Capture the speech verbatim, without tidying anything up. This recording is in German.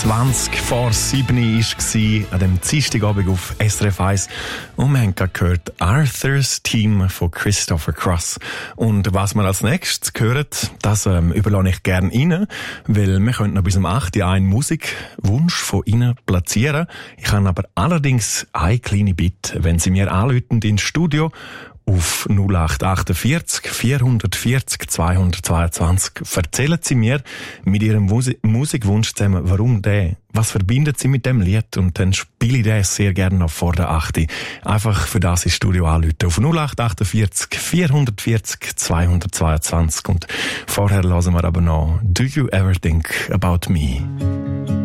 zwanzig vor sieben war an dem Dienstagabend auf S R F eins und wir haben gerade gehört Arthur's Theme von Christopher Cross. Und was wir als nächstes hören, das ähm, überlasse ich gerne Ihnen, weil wir können noch bis um acht Uhr einen Musikwunsch von Ihnen platzieren. Ich habe aber allerdings eine kleine Bitte, wenn Sie mir anrufen ins Studio auf null acht achtundvierzig vierhundertvierzig zweihundertzweiundzwanzig. Erzählen Sie mir mit Ihrem Musi- Musikwunsch zusammen, warum der? Was verbindet Sie mit dem Lied? Und dann spiele ich das sehr gerne noch vor der acht Uhr. Einfach für das ins Studio anrufen. Auf null acht achtundvierzig vierhundertvierzig zweihundertzweiundzwanzig. Und vorher hören wir aber noch Do You Ever Think About Me?